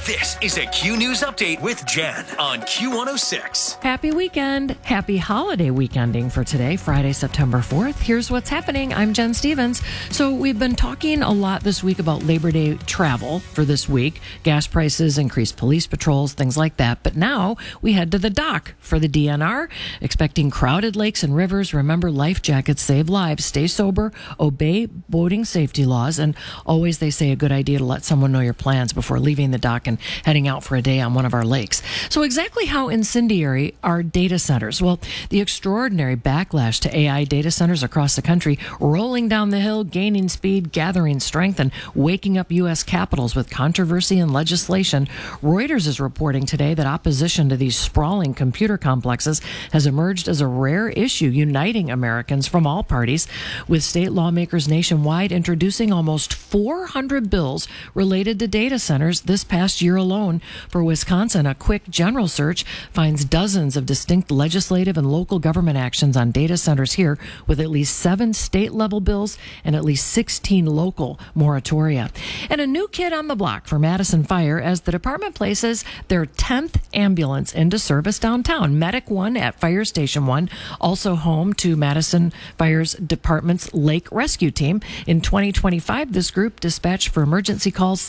This is a Q News Update with Jen on Q106. Happy weekend. Happy holiday weekending for today, Friday, September 4th. Here's what's happening. I'm Jen Stevens. So we've been talking a lot this week about Labor Day travel for this week. Gas prices, increased police patrols, things like that. But now we head to the dock for the DNR, expecting crowded lakes and rivers. Remember, life jackets save lives. Stay sober, obey boating safety laws, and always they say a good idea to let someone know your plans before leaving the dock and heading out for a day on one of our lakes. So exactly how incendiary are data centers? Well, the extraordinary backlash to AI data centers across the country, rolling down the hill, gaining speed, gathering strength, and waking up U.S. capitals with controversy and legislation. Reuters is reporting today that opposition to these sprawling computer complexes has emerged as a rare issue, uniting Americans from all parties, with state lawmakers nationwide introducing almost 400 bills related to data centers this past year alone. For Wisconsin, a quick general search finds dozens of distinct legislative and local government actions on data centers here, with at least 7 state-level bills and at least 16 local moratoria. And a new kid on the block for Madison Fire as the department places their 10th ambulance into service downtown. Medic 1 at Fire Station 1, also home to Madison Fire's department's Lake Rescue Team. In 2025, this group dispatched for emergency calls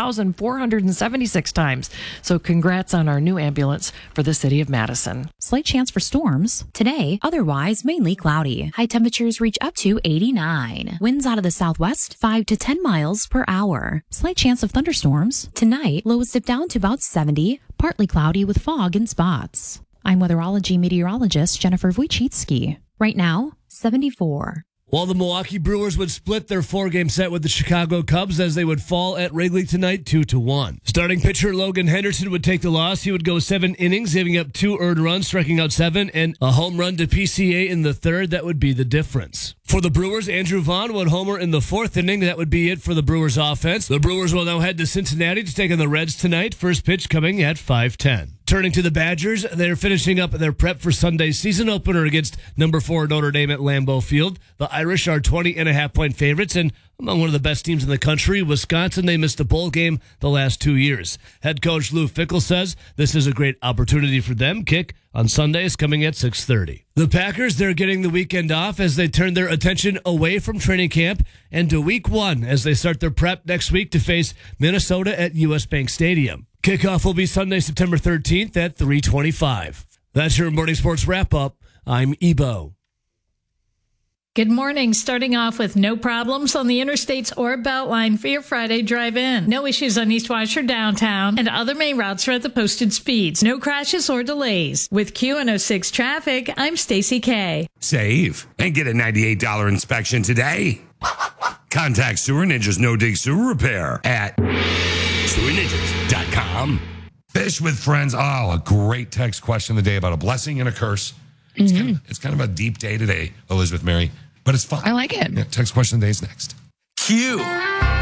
7,476 times. So congrats on our new ambulance for the city of Madison. Slight chance for storms today, otherwise mainly cloudy. High temperatures reach up to 89. Winds out of the southwest 5 to 10 miles per hour. Slight chance of thunderstorms tonight. Lows dip down to about 70, partly cloudy with fog in spots. I'm weatherology meteorologist Jennifer Wojcicki. Right now, 74. While the Milwaukee Brewers would split their 4-game set with the Chicago Cubs as they would fall at Wrigley tonight 2-1. Starting pitcher Logan Henderson would take the loss. He would go 7 innings, giving up 2 earned runs, striking out 7, and a home run to PCA in the third. That would be the difference. For the Brewers, Andrew Vaughn would homer in the 4th inning. That would be it for the Brewers offense. The Brewers will now head to Cincinnati to take on the Reds tonight. First pitch coming at 5:10. Turning to the Badgers, they're finishing up their prep for Sunday's season opener against number 4 Notre Dame at Lambeau Field. The Irish are 20.5-point favorites, and among one of the best teams in the country, Wisconsin, they missed a bowl game the last 2 years. Head coach Lou Fickell says this is a great opportunity for them. Kick on Sundays coming at 6:30. The Packers, they're getting the weekend off as they turn their attention away from training camp and to week 1 as they start their prep next week to face Minnesota at U.S. Bank Stadium. Kickoff will be Sunday, September 13th at 3:25. That's your morning sports wrap-up. I'm Ebo. Good morning. Starting off with no problems on the interstates or Beltline for your Friday drive-in. No issues on East Wash or downtown, and other main routes are at the posted speeds. No crashes or delays. With Q106 traffic, I'm Stacy K. Save and get a $98 inspection today. Contact Sewer Ninjas No Dig Sewer Repair at sewerninjas.com. Fish with friends. Oh, a great text question of the day about a blessing and a curse. It's kind of a deep day today, Elizabeth Mary, but it's fun. I like it. Yeah, text question of the day is next. Q.